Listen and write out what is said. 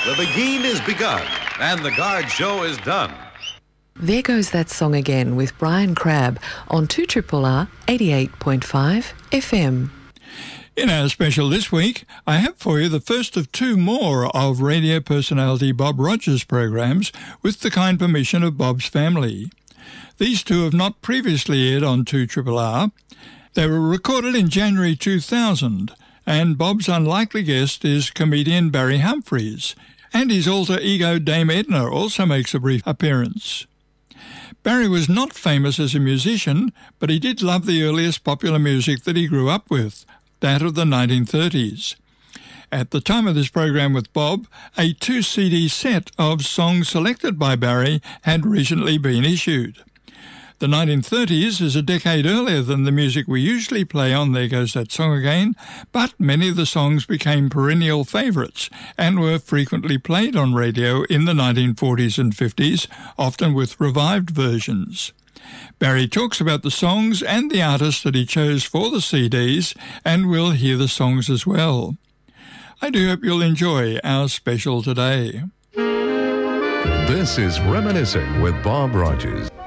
The beguine is begun, and the guard show is done. There goes that song again with Brian Crabb on 2RRR 88.5 FM. In our special this week, I have for you the first of two more of radio personality Bob Rogers' programs with the kind permission of Bob's family. These two have not previously aired on 2RRR. They were recorded in January 2000, and Bob's unlikely guest is comedian Barry Humphries, and his alter ego Dame Edna also makes a brief appearance. Barry was not famous as a musician, but he did love the earliest popular music that he grew up with, that of the 1930s. At the time of this program with Bob, a 2-CD set of songs selected by Barry had recently been issued. The 1930s is a decade earlier than the music we usually play on There Goes That Song Again, but many of the songs became perennial favourites and were frequently played on radio in the 1940s and 50s, often with revived versions. Barry talks about the songs and the artists that he chose for the CDs, and we'll hear the songs as well. I do hope you'll enjoy our special today. This is Reminiscing with Bob Rogers.